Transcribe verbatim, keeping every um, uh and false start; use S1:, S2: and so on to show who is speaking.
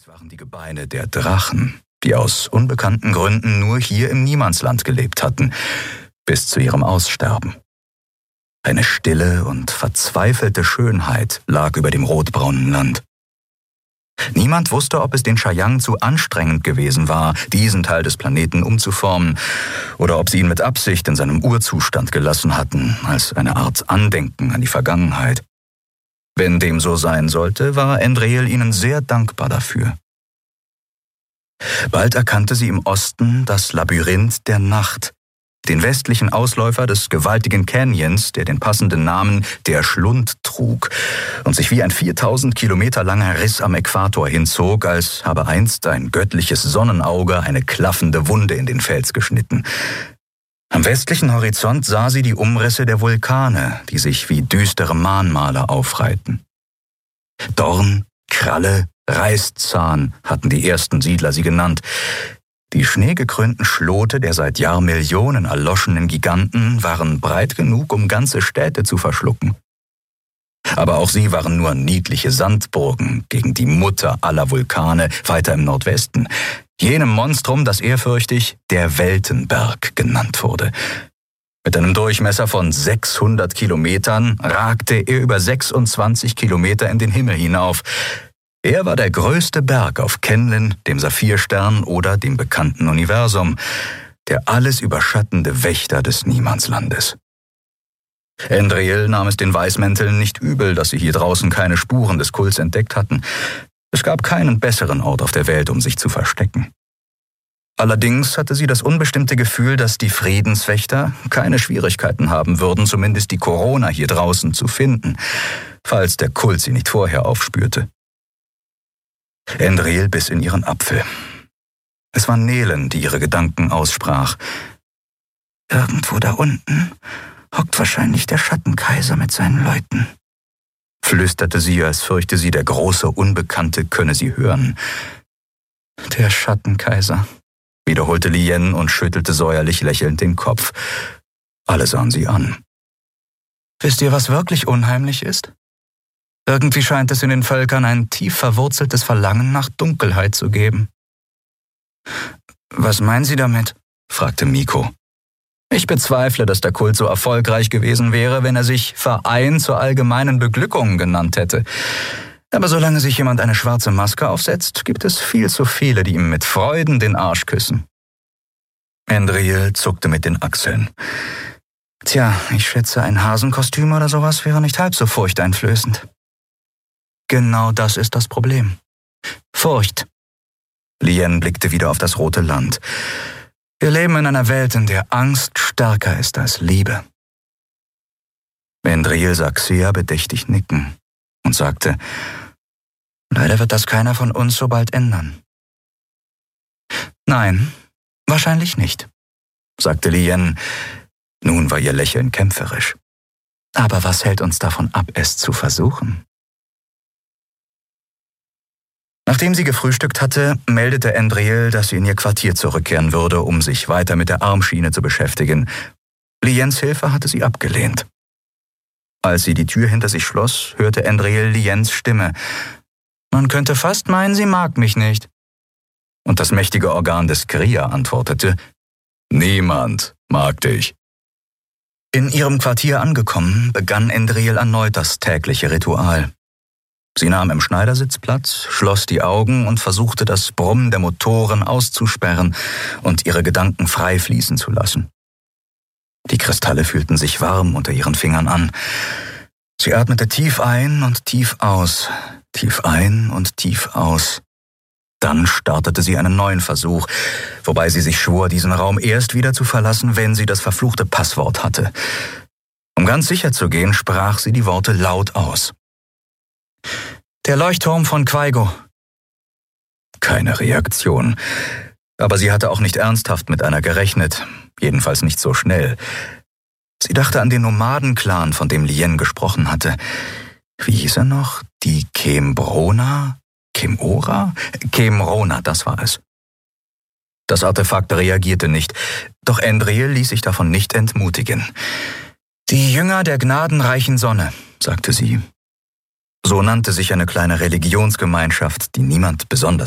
S1: Es waren die Gebeine der Drachen, die aus unbekannten Gründen nur hier im Niemandsland gelebt hatten, bis zu ihrem Aussterben. Eine stille und verzweifelte Schönheit lag über dem rotbraunen Land. Niemand wusste, ob es den Cheyenne zu anstrengend gewesen war, diesen Teil des Planeten umzuformen, oder ob sie ihn mit Absicht in seinem Urzustand gelassen hatten, als eine Art Andenken an die Vergangenheit. Wenn dem so sein sollte, war Andriel ihnen sehr dankbar dafür. Bald erkannte sie im Osten das Labyrinth der Nacht, den westlichen Ausläufer des gewaltigen Canyons, der den passenden Namen der Schlund trug und sich wie ein viertausend Kilometer langer Riss am Äquator hinzog, als habe einst ein göttliches Sonnenauge eine klaffende Wunde in den Fels geschnitten. Am westlichen Horizont sah sie die Umrisse der Vulkane, die sich wie düstere Mahnmale aufreihten. Dorn, Kralle, Reißzahn hatten die ersten Siedler sie genannt. Die schneegekrönten Schlote der seit Jahrmillionen erloschenen Giganten waren breit genug, um ganze Städte zu verschlucken. Aber auch sie waren nur niedliche Sandburgen gegen die Mutter aller Vulkane weiter im Nordwesten, jenem Monstrum, das ehrfürchtig der Weltenberg genannt wurde. Mit einem Durchmesser von sechshundert Kilometern ragte er über sechsundzwanzig Kilometer in den Himmel hinauf. Er war der größte Berg auf Kenlin, dem Saphirstern oder dem bekannten Universum, der alles überschattende Wächter des Niemandslandes. Andriel nahm es den Weißmänteln nicht übel, dass sie hier draußen keine Spuren des Kults entdeckt hatten. Es gab keinen besseren Ort auf der Welt, um sich zu verstecken. Allerdings hatte sie das unbestimmte Gefühl, dass die Friedenswächter keine Schwierigkeiten haben würden, zumindest die Corona hier draußen zu finden, falls der Kult sie nicht vorher aufspürte. Andriel biss in ihren Apfel. Es war Nelen, die ihre Gedanken aussprach. »Irgendwo da unten hockt wahrscheinlich der Schattenkaiser mit seinen Leuten«, flüsterte sie, als fürchte sie, der große Unbekannte könne sie hören. »Der Schattenkaiser«, wiederholte Lien und schüttelte säuerlich lächelnd den Kopf. Alle sahen sie an. »Wisst ihr, was wirklich unheimlich ist? Irgendwie scheint es in den Völkern ein tief verwurzeltes Verlangen nach Dunkelheit zu geben.« »Was meinen Sie damit?« fragte Miko. »Ich bezweifle, dass der Kult so erfolgreich gewesen wäre, wenn er sich Verein zur allgemeinen Beglückung genannt hätte. Aber solange sich jemand eine schwarze Maske aufsetzt, gibt es viel zu viele, die ihm mit Freuden den Arsch küssen.« Andriel zuckte mit den Achseln. »Tja, ich schätze, ein Hasenkostüm oder sowas wäre nicht halb so furchteinflößend.« »Genau das ist das Problem. Furcht.« Lien blickte wieder auf das rote Land. »Wir leben in einer Welt, in der Angst stärker ist als Liebe.« Andriel sah Xia bedächtig nicken und sagte, »Leider wird das keiner von uns so bald ändern.« »Nein, wahrscheinlich nicht«, sagte Lien. Nun war ihr Lächeln kämpferisch. »Aber was hält uns davon ab, es zu versuchen?« Nachdem sie gefrühstückt hatte, meldete Andriel, dass sie in ihr Quartier zurückkehren würde, um sich weiter mit der Armschiene zu beschäftigen. Liens Hilfe hatte sie abgelehnt. Als sie die Tür hinter sich schloss, hörte Andriel Liens Stimme. »Man könnte fast meinen, sie mag mich nicht.« Und das mächtige Organ des Kria antwortete, »Niemand mag dich.« In ihrem Quartier angekommen, begann Andriel erneut das tägliche Ritual. Sie nahm im Schneidersitz Platz, schloss die Augen und versuchte, das Brummen der Motoren auszusperren und ihre Gedanken frei fließen zu lassen. Die Kristalle fühlten sich warm unter ihren Fingern an. Sie atmete tief ein und tief aus, tief ein und tief aus. Dann startete sie einen neuen Versuch, wobei sie sich schwor, diesen Raum erst wieder zu verlassen, wenn sie das verfluchte Passwort hatte. Um ganz sicher zu gehen, sprach sie die Worte laut aus. »Der Leuchtturm von Quaigo.« Keine Reaktion. Aber sie hatte auch nicht ernsthaft mit einer gerechnet, jedenfalls nicht so schnell. Sie dachte an den Nomadenclan, von dem Lien gesprochen hatte. Wie hieß er noch? Die Kembrona? Kemora? Kemrona, das war es. Das Artefakt reagierte nicht, doch Andriel ließ sich davon nicht entmutigen. »Die Jünger der gnadenreichen Sonne«, sagte sie. So nannte sich eine kleine Religionsgemeinschaft, die niemand besonders